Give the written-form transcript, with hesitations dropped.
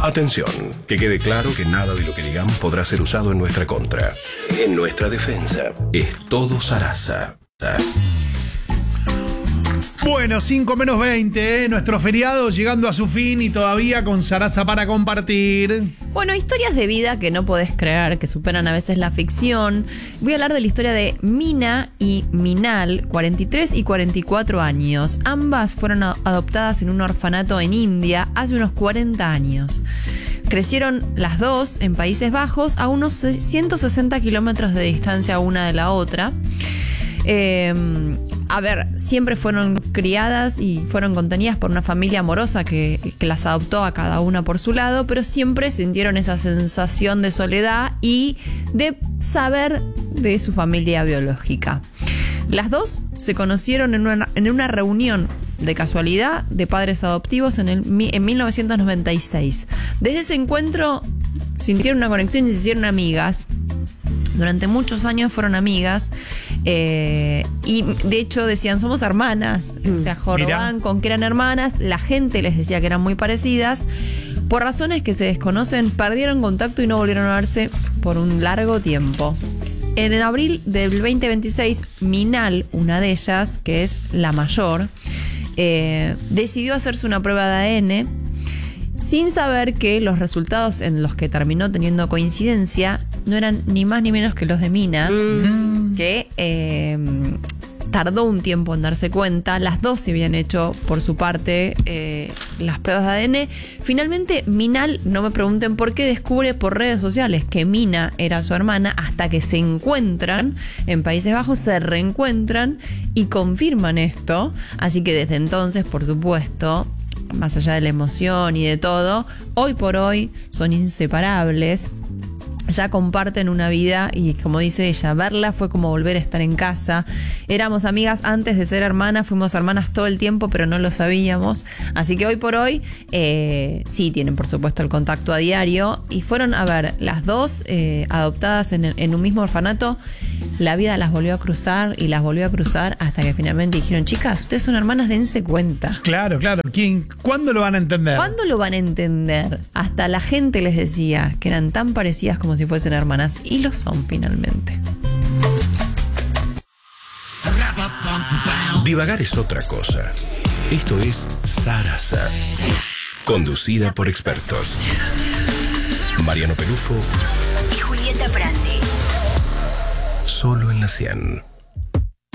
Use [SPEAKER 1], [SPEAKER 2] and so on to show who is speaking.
[SPEAKER 1] Atención, que quede claro que nada de lo que digamos podrá ser usado en nuestra contra. En nuestra defensa, es todo Sarasa.
[SPEAKER 2] Bueno, 5 menos 20, nuestro feriado llegando a su fin y todavía con Sarasa para compartir.
[SPEAKER 3] Bueno, historias de vida que no podés creer, que superan a veces la ficción. Voy a hablar de la historia de Mina y Minal, 43 y 44 años. Ambas fueron adoptadas en un orfanato en India hace unos 40 años. Crecieron las dos en Países Bajos a unos 160 kilómetros de distancia una de la otra. Siempre fueron criadas y fueron contenidas por una familia amorosa que las adoptó a cada una por su lado, pero siempre sintieron esa sensación de soledad y de saber de su familia biológica. Las dos se conocieron en una reunión de casualidad de padres adoptivos en 1996. Desde ese encuentro sintieron una conexión y se hicieron amigas. Durante muchos años fueron amigas y de hecho decían somos hermanas, o sea, jorobaban con que eran hermanas, la gente les decía que eran muy parecidas. Por razones que se desconocen, perdieron contacto y no volvieron a verse por un largo tiempo. En el abril del 2026, Minal, una de ellas, que es la mayor, decidió hacerse una prueba de ADN sin saber que los resultados en los que terminó teniendo coincidencia no eran ni más ni menos que los de Mina, que tardó un tiempo en darse cuenta. Las dos se habían hecho por su parte las pruebas de ADN. Finalmente Minal, no me pregunten por qué, descubre por redes sociales que Mina era su hermana, hasta que se encuentran en Países Bajos, se reencuentran y confirman esto. Así que desde entonces, por supuesto, más allá de la emoción y de todo, hoy por hoy son inseparables. Ya comparten una vida y, como dice ella, verla fue como volver a estar en casa. Éramos amigas antes de ser hermanas, fuimos hermanas todo el tiempo, pero no lo sabíamos. Así que hoy por hoy sí tienen, por supuesto, el contacto a diario. Y fueron, a ver, las dos adoptadas en un mismo orfanato. La vida las volvió a cruzar y las volvió a cruzar hasta que finalmente dijeron: chicas, ustedes son hermanas, dense cuenta.
[SPEAKER 2] Claro. ¿Cuándo lo van a entender?
[SPEAKER 3] ¿Cuándo lo van a entender? Hasta la gente les decía que eran tan parecidas como si fuesen hermanas, y lo son finalmente.
[SPEAKER 1] Divagar es otra cosa. Esto es Sarasa, conducida por expertos. Mariano Pelufo
[SPEAKER 4] y Julieta Prandi.
[SPEAKER 1] Solo en la 100.